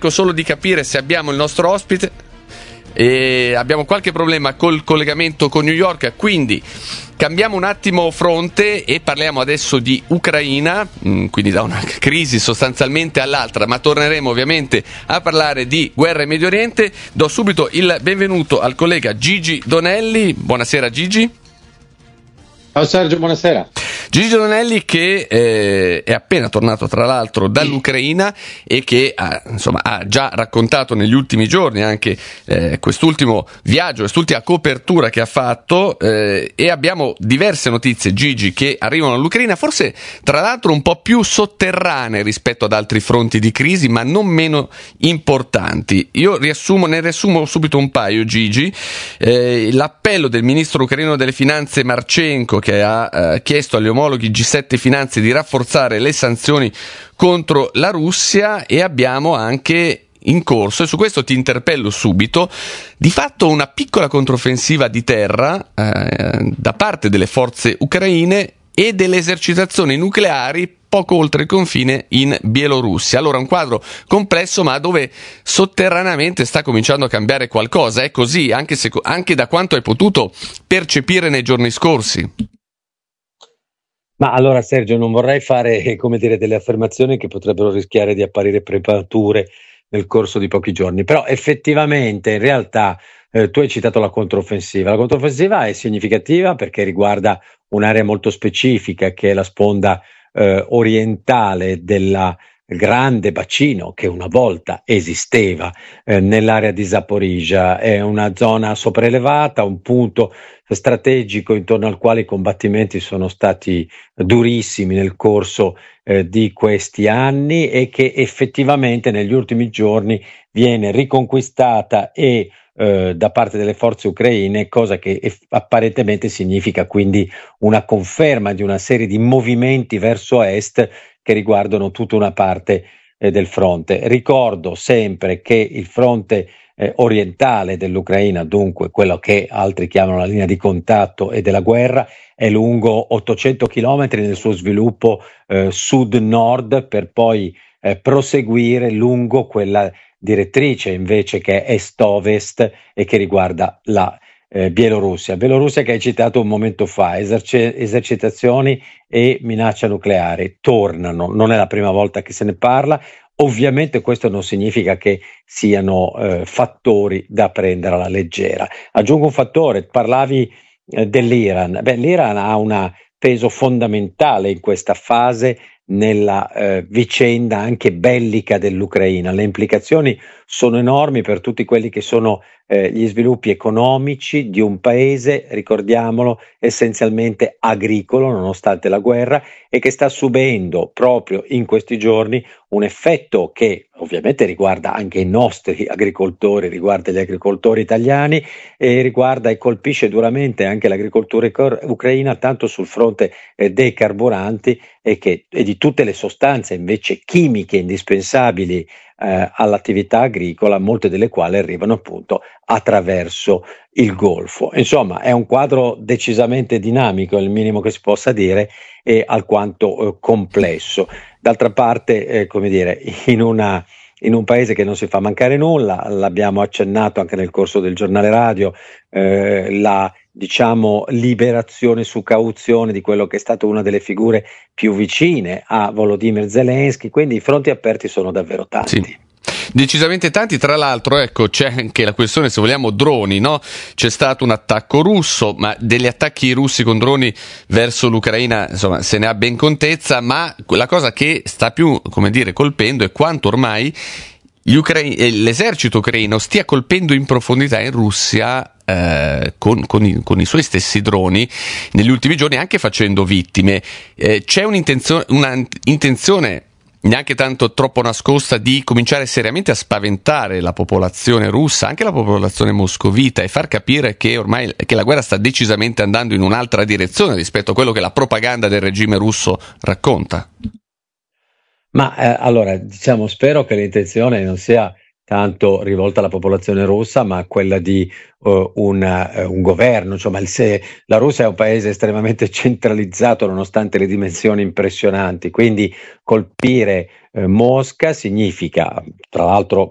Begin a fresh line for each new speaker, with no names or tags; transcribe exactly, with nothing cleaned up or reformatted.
Solo di capire se abbiamo il nostro ospite, e abbiamo qualche problema col collegamento con New York, quindi cambiamo un attimo fronte e parliamo adesso di Ucraina, quindi da una crisi sostanzialmente all'altra, ma torneremo ovviamente a parlare di guerra in Medio Oriente. Do subito il benvenuto al collega Gigi Donelli. Buonasera Gigi.
Ciao Sergio, buonasera.
Gigi Donelli che eh, è appena tornato tra l'altro dall'Ucraina e che ha, insomma, ha già raccontato negli ultimi giorni anche eh, quest'ultimo viaggio, quest'ultima copertura che ha fatto, eh, e abbiamo diverse notizie, Gigi, che arrivano dall'Ucraina, forse tra l'altro un po' più sotterranee rispetto ad altri fronti di crisi, ma non meno importanti. Io riassumo, ne riassumo subito un paio, Gigi. Eh, l'appello del ministro ucraino delle finanze Marchenko, che ha eh, chiesto agli omologhi G sette Finanze di rafforzare le sanzioni contro la Russia, e abbiamo anche in corso, e su questo ti interpello subito, di fatto una piccola controffensiva di terra eh, da parte delle forze ucraine e delle esercitazioni nucleari poco oltre il confine in Bielorussia. Allora, un quadro complesso, ma dove sotterraneamente sta cominciando a cambiare qualcosa. È così, anche, se, anche da quanto hai potuto percepire nei giorni scorsi.
Ma allora Sergio, non vorrei fare, come dire, delle affermazioni che potrebbero rischiare di apparire premature nel corso di pochi giorni, però effettivamente in realtà eh, tu hai citato la controffensiva. La controffensiva è significativa perché riguarda un'area molto specifica, che è la sponda eh, orientale della grande bacino che una volta esisteva eh, nell'area di Zaporizhzhia. È una zona sopraelevata, un punto strategico intorno al quale i combattimenti sono stati durissimi nel corso eh, di questi anni, e che effettivamente negli ultimi giorni viene riconquistata e eh, da parte delle forze ucraine, cosa che eff- apparentemente significa quindi una conferma di una serie di movimenti verso est che riguardano tutta una parte eh, del fronte. Ricordo sempre che il fronte eh, orientale dell'Ucraina, dunque quello che altri chiamano la linea di contatto e della guerra, è lungo ottocento chilometri nel suo sviluppo eh, sud-nord, per poi eh, proseguire lungo quella direttrice invece che è est-ovest e che riguarda la Eh, Bielorussia. Bielorussia che hai citato un momento fa, eserce- esercitazioni e minaccia nucleare tornano, non è la prima volta che se ne parla. Ovviamente questo non significa che siano eh, fattori da prendere alla leggera. Aggiungo un fattore, parlavi eh, dell'Iran. Beh, l'Iran ha un peso fondamentale in questa fase nella eh, vicenda anche bellica dell'Ucraina. Le implicazioni sono enormi per tutti quelli che sono eh, gli sviluppi economici di un paese, ricordiamolo, essenzialmente agricolo nonostante la guerra, e che sta subendo proprio in questi giorni un effetto che ovviamente riguarda anche i nostri agricoltori, riguarda gli agricoltori italiani e riguarda e colpisce duramente anche l'agricoltura ucraina, tanto sul fronte eh, dei carburanti e, che, e di tutte le sostanze invece chimiche indispensabili eh, all'attività agricola, molte delle quali arrivano appunto attraverso il Golfo. Insomma, è un quadro decisamente dinamico, è il minimo che si possa dire, e alquanto eh, complesso. D'altra parte, eh, come dire, in una in un paese che non si fa mancare nulla, l'abbiamo accennato anche nel corso del giornale radio, eh, la diciamo liberazione su cauzione di quello che è stato una delle figure più vicine a Volodymyr Zelensky, quindi i fronti aperti sono davvero tanti.
Sì. Decisamente tanti. Tra l'altro, ecco, c'è anche la questione, se vogliamo, droni, no? C'è stato un attacco russo, ma degli attacchi russi con droni verso l'Ucraina, insomma, se ne ha ben contezza, ma la cosa che sta più, come dire, colpendo è quanto ormai gli ucraini, l'esercito ucraino stia colpendo in profondità in Russia eh, con, con, i, con i suoi stessi droni negli ultimi giorni, anche facendo vittime. Eh, c'è un'intenzione, una intenzione neanche tanto troppo nascosta di cominciare seriamente a spaventare la popolazione russa, anche la popolazione moscovita, e far capire che ormai che la guerra sta decisamente andando in un'altra direzione rispetto a quello che la propaganda del regime russo racconta.
Ma eh, allora, diciamo, spero che l'intenzione non sia tanto rivolta alla popolazione russa, ma quella di uh, un, uh, un governo. Insomma, il, se, la Russia è un paese estremamente centralizzato nonostante le dimensioni impressionanti, quindi colpire uh, Mosca significa, tra l'altro